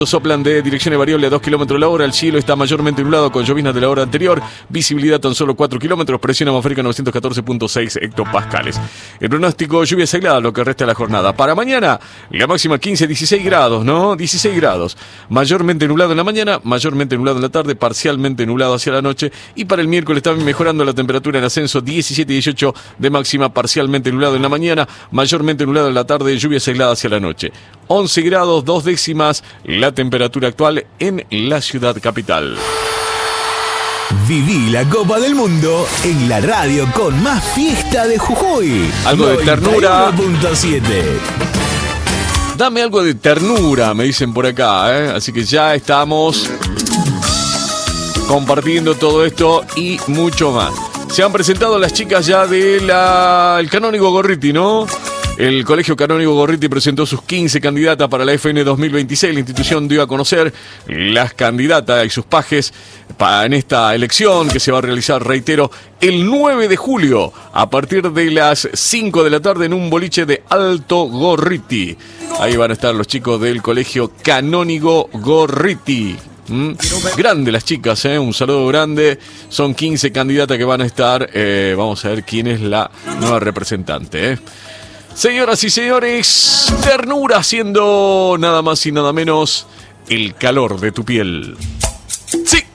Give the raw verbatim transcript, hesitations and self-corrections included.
Soplan de direcciones variables a dos kilómetros la hora. El cielo está mayormente nublado con lloviznas de la hora anterior. Visibilidad tan solo cuatro kilómetros. Presión atmosférica novecientos catorce punto seis hectopascales. El pronóstico: lluvia aislada lo que resta de la jornada. Para mañana, la máxima quince a dieciséis grados, ¿no? dieciséis grados. Mayormente nublado en la mañana, mayormente nublado en la tarde, parcialmente nublado hacia la noche. Y para el miércoles también mejorando la temperatura en ascenso: diecisiete y dieciocho de máxima, parcialmente nublado en la mañana, mayormente nublado en la tarde, lluvia aislada hacia la noche. once grados, dos décimas la temperatura actual en la ciudad capital. Viví la Copa del Mundo en la radio con más fiesta de Jujuy. Algo de ternura. noventa y uno punto siete. Dame algo de ternura, me dicen por acá, ¿eh? Así que ya estamos compartiendo todo esto y mucho más. Se han presentado las chicas ya del Canónigo Gorriti, ¿no? El Colegio Canónigo Gorriti presentó sus quince candidatas para la F N dos mil veintiséis. La institución dio a conocer las candidatas y sus pajes en esta elección que se va a realizar, reitero, el nueve de julio a partir de las cinco de la tarde en un boliche de Alto Gorriti. Ahí van a estar los chicos del Colegio Canónigo Gorriti. ¿Mm? Grande las chicas, ¿eh? Un saludo grande. Son quince candidatas que van a estar. Eh, vamos a ver quién es la nueva representante, ¿eh? Señoras y señores, ternura siendo nada más y nada menos el calor de tu piel. Sí.